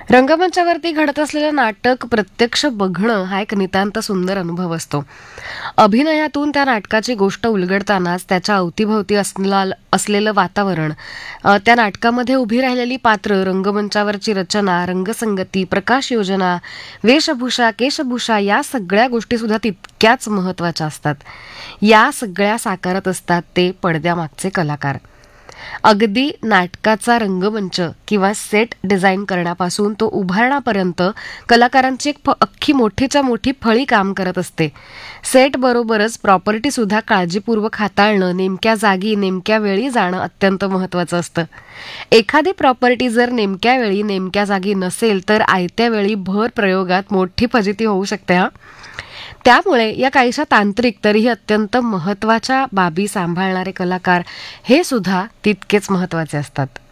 रंगमंचावरती घडत असलेलं नाटक प्रत्यक्ष बघणं हा एक नितांत सुंदर अनुभव असतो. अभिनयातून त्या नाटकाची गोष्ट उलगडतानाच त्याच्या अवतीभोवती असलेलं वातावरण, त्या नाटकामध्ये उभी राहिलेली पात्र, रंगमंचावरची रचना, रंगसंगती, प्रकाश योजना, वेशभूषा, केशभूषा या सगळ्या गोष्टी सुद्धा तितक्याच महत्त्वाच्या असतात. या सगळ्या साकारत असतात ते पडद्यामागचे कलाकार. अगदी नाटकाचा रंगमंच किंवा सेट डिझाईन करण्यापासून तो उभारण्यापर्यंत कलाकारांची एक अख्खी मोठीच्या मोठी फळी काम करत असते. सेट बरोबरच प्रॉपर्टी सुद्धा काळजीपूर्वक हाताळणं, नेमक्या जागी नेमक्या वेळी जाणं अत्यंत महत्त्वाचं असतं. एखादी प्रॉपर्टी जर नेमक्या वेळी नेमक्या जागी नसेल तर आयत्या वेळी भर प्रयोगात मोठी फजिती होऊ शकते. त्यामुळे या काहीशा तांत्रिक तरीही अत्यंत महत्त्वाच्या बाबी सांभाळणारे कलाकार हे सुद्धा तितकेच महत्त्वाचे असतात.